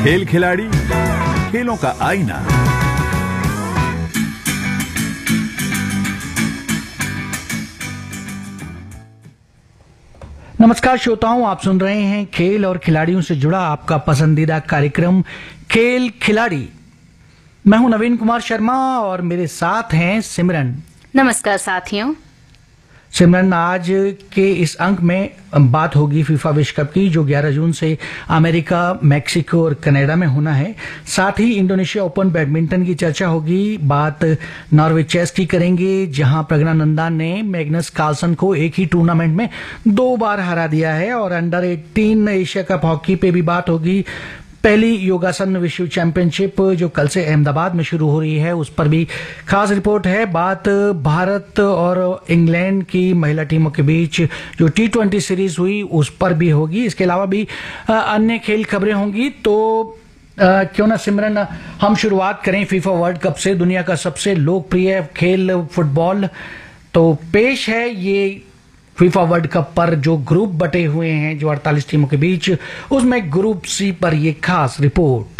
खेल खिलाड़ी, खेलों का आईना। नमस्कार श्रोताओं, आप सुन रहे हैं खेल और खिलाड़ियों से जुड़ा आपका पसंदीदा कार्यक्रम खेल खिलाड़ी। मैं हूं नवीन कुमार शर्मा और मेरे साथ हैं सिमरन। नमस्कार साथियों। सिमरन, आज के इस अंक में बात होगी फीफा विश्व कप की, जो 11 जून से अमेरिका, मैक्सिको और कनाडा में होना है। साथ ही इंडोनेशिया ओपन बैडमिंटन की चर्चा होगी। बात नॉर्वे चेस की करेंगे, जहां प्रज्ञानंदा ने मैग्नस कार्लसन को एक ही टूर्नामेंट में 2 बार हरा दिया है। और अंडर 18 एशिया कप हॉकी पे भी बात होगी। पहली योगासन विश्व चैंपियनशिप जो कल से अहमदाबाद में शुरू हो रही है, उस पर भी खास रिपोर्ट है। बात भारत और इंग्लैंड की महिला टीमों के बीच जो T20 सीरीज हुई, उस पर भी होगी। इसके अलावा भी अन्य खेल खबरें होंगी। तो क्यों ना सिमरन, हम शुरुआत करें फीफा वर्ल्ड कप से। दुनिया का सबसे लोकप्रिय खेल फुटबॉल। तो पेश है ये फीफा वर्ल्ड कप पर जो ग्रुप बटे हुए हैं जो 48 टीमों के बीच, उसमें ग्रुप सी पर ये खास रिपोर्ट।